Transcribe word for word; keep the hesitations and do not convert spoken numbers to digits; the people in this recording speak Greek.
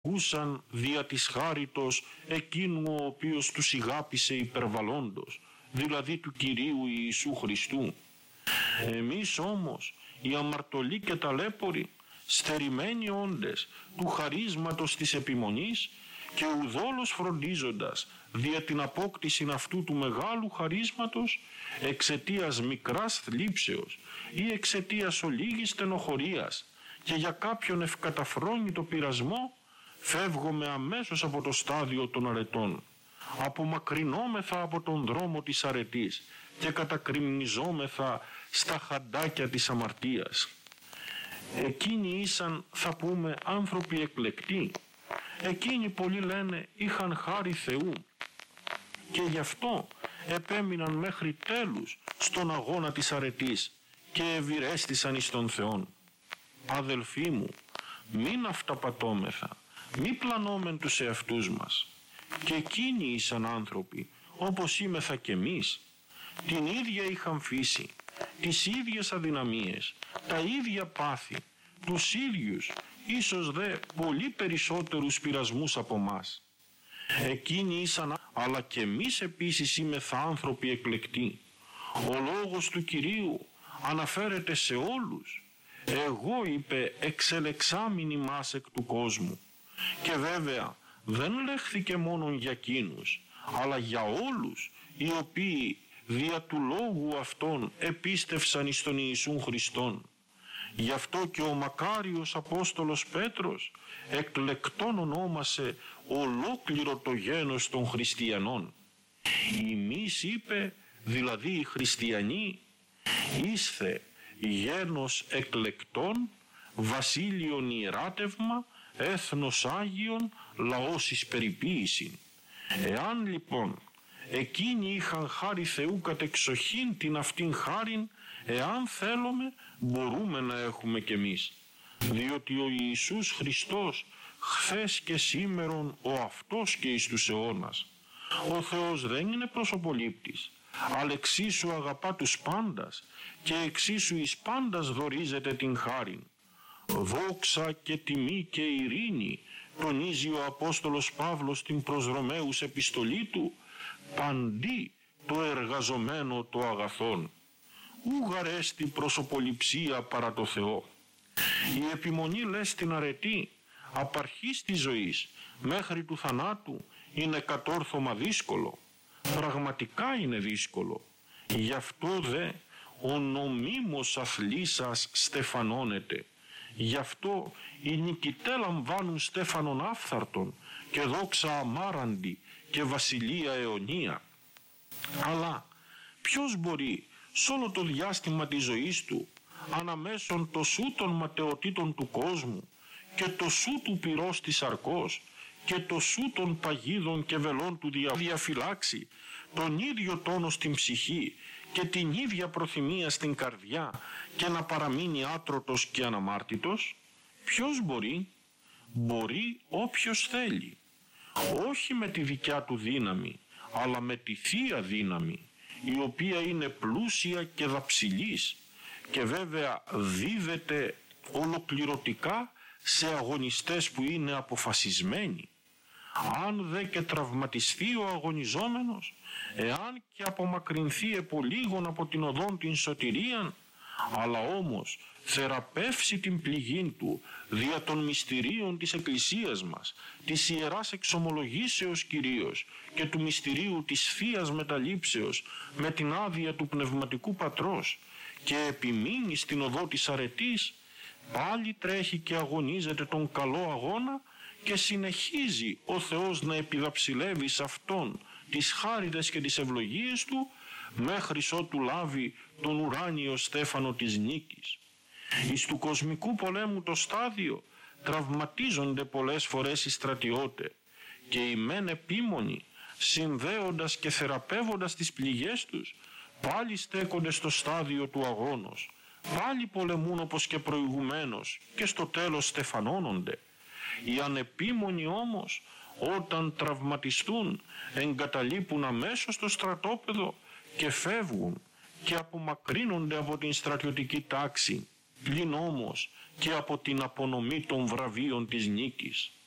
ούσαν δια της χάριτος εκείνου ο οποίος τους ηγάπησε υπερβαλλόντος, δηλαδή του Κυρίου Ιησού Χριστού. Εμείς όμως, οι αμαρτωλοί και ταλέποροι, στερημένοι όντες του χαρίσματος της επιμονής και ουδόλως φροντίζοντας δια την απόκτηση αυτού του μεγάλου χαρίσματος εξαιτίας μικράς θλίψεως ή εξαιτίας ολίγης στενοχωρίας και για κάποιον ευκαταφρόνητο πειρασμό, φεύγουμε αμέσως από το στάδιο των αρετών, απομακρυνόμεθα από τον δρόμο της αρετής και κατακριμνιζόμεθα στα χαντάκια της αμαρτίας. Εκείνοι ήσαν, θα πούμε, άνθρωποι εκλεκτοί. Εκείνοι, πολλοί λένε, είχαν χάρη Θεού και γι' αυτό επέμειναν μέχρι τέλους στον αγώνα της αρετής και ευηρέστησαν εις τον Θεόν. Αδελφοί μου, μην αυταπατώμεθα, μη πλανόμεν τους εαυτούς μας. Και εκείνοι ήσαν άνθρωποι, όπως είμεθα κι εμείς. Την ίδια είχαν φύση, τις ίδιες αδυναμίες, τα ίδια πάθη, τους ίδιους, ίσως δε πολύ περισσότερους πειρασμούς από μας. Εκείνοι ήσαν, αλλά και εμείς επίσης είμεθα άνθρωποι εκλεκτοί. Ο λόγος του Κυρίου αναφέρεται σε όλους. Εγώ, είπε, εξελεξάμην ημάς εκ του κόσμου. Και βέβαια δεν λέχθηκε μόνον για εκείνους, αλλά για όλους οι οποίοι δια του λόγου αυτών επίστευσαν εις τον Ιησούν Χριστόν. Γι' αυτό και ο μακάριος Απόστολος Πέτρος εκλεκτόν ονόμασε ολόκληρο το γένος των χριστιανών. Εμείς, είπε, δηλαδή οι χριστιανοί, είσθε γένος εκλεκτών, βασίλειον ιεράτευμα, έθνος Άγιον, λαός εις περιποίησιν. Εάν λοιπόν εκείνοι είχαν χάρη Θεού κατεξοχήν την αυτήν χάριν, εάν θέλουμε μπορούμε να έχουμε κι εμείς. Διότι ο Ιησούς Χριστός χθες και σήμερον ο αυτός και εις τους αιώνας. Ο Θεός δεν είναι προσωπολήπτης, αλλά εξίσου αγαπά τους πάντας και εξίσου εις πάντας δωρίζεται την χάριν. Δόξα και τιμή και ειρήνη, τονίζει ο Απόστολος Παύλος στην προς Ρωμαίους επιστολή του, παντί το εργαζομένο το αγαθόν. Ούγαρ έστι προσωποληψία παρά το Θεό. Η επιμονή, λες, στην αρετή απ' αρχής της ζωής μέχρι του θανάτου είναι κατόρθωμα δύσκολο. Πραγματικά είναι δύσκολο. Γι' αυτό δε ο νομίμος αθλής σας στεφανώνεται. Γι' αυτό οι νικητέ λαμβάνουν στέφανον άφθαρτον και δόξα αμάραντη και βασιλεία αιωνία. Αλλά ποιος μπορεί σ' όλο το διάστημα της ζωής του, αναμέσων το σου των ματαιοτήτων του κόσμου και το σου του πυρός της αρκός και το σου των παγίδων και βελών του διαφυλάξει τον ίδιο τόνο στην ψυχή και την ίδια προθυμία στην καρδιά και να παραμείνει άτρωτος και αναμάρτητος? Ποιος μπορεί? Μπορεί όποιος θέλει. Όχι με τη δικιά του δύναμη, αλλά με τη Θεία Δύναμη, η οποία είναι πλούσια και δαψιλής και βέβαια δίδεται ολοκληρωτικά σε αγωνιστές που είναι αποφασισμένοι. Αν δε και τραυματιστεί ο αγωνιζόμενος, εάν και απομακρυνθεί επολίγων από την οδόν την σωτηρίαν, αλλά όμως θεραπεύσει την πληγήν του δια των μυστηρίων της Εκκλησίας μας, της Ιεράς Εξομολογήσεως κυρίως και του μυστηρίου της Θείας Μεταλήψεως με την άδεια του Πνευματικού Πατρός και επιμείνει στην οδό της αρετής, πάλι τρέχει και αγωνίζεται τον καλό αγώνα και συνεχίζει ο Θεός να επιδαψιλεύει σε Αυτόν τις χάριτες και τις ευλογίες Του μέχρι ότου λάβει τον ουράνιο στέφανο της νίκης. Εις του κοσμικού πολέμου το στάδιο τραυματίζονται πολλές φορές οι στρατιώτες και οι μεν επίμονοι, συνδέοντας και θεραπεύοντας τις πληγές τους, πάλι στέκονται στο στάδιο του αγώνος, πάλι πολεμούν όπως και προηγουμένως και στο τέλος στεφανώνονται. Οι ανεπίμονοι όμως όταν τραυματιστούν εγκαταλείπουν αμέσως το στρατόπεδο και φεύγουν και απομακρύνονται από την στρατιωτική τάξη, πλην όμως και από την απονομή των βραβείων της νίκης.